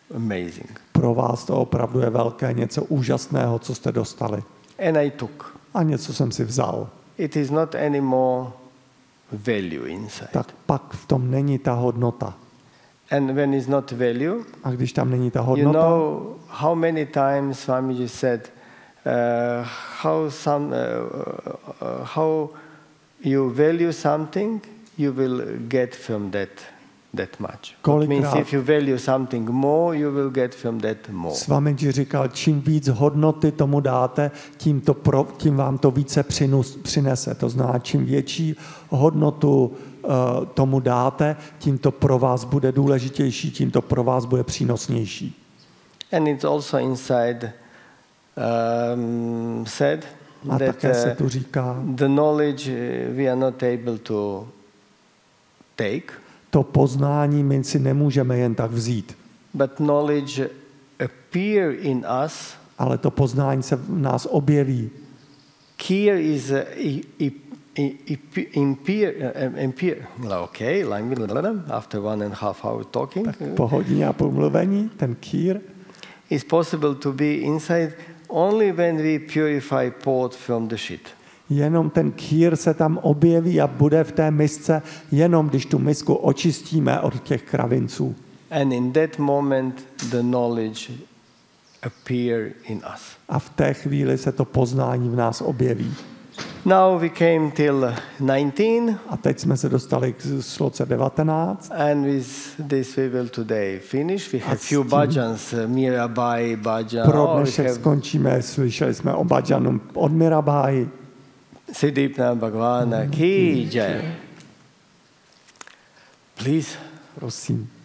amazing. Pro vás to opravdu je velké, něco úžasného, co jste dostali. And I took. A něco jsem si vzal. It is not anymore value inside. Tak pak v tom není ta hodnota. And when it's not value, A když tam není ta you hodnota, know how many times Swamiji said, how you value something, you will get from that much. It means if you value something more, you will get from that more. Swamiji říkal, čím víc hodnoty tomu dáte, tím vám to více přinese. To znamená, čím větší hodnotu tomu dáte, tím to pro vás bude důležitější, tím to pro vás bude přínosnější. And it's also inside said A that také se tu říká, the knowledge we are not able to take, to poznání my si nemůžeme jen tak vzít. but knowledge appear in us. Ale to poznání se v nás objeví. Here is okay, after 1.5 hours talking. Tak po hodině a půl mluvení, ten kýr, It's possible to be inside only when we purify pot from the shit. jenom ten kýr se tam objeví a bude v té misce, jenom když tu misku očistíme od těch kravinců. And in that moment the knowledge appear in us. A v té chvíli se to poznání v nás objeví. Now we came till 19. A teď jsme se dostali k sloce 19. And with this we will today finish. We have few bhajans, Mirabai bhajan. Pro dnešek skončíme, slyšeli jsme o bhajanu od Mirabai. Siddhipna Bhagavana ki jai. Please. Prosím.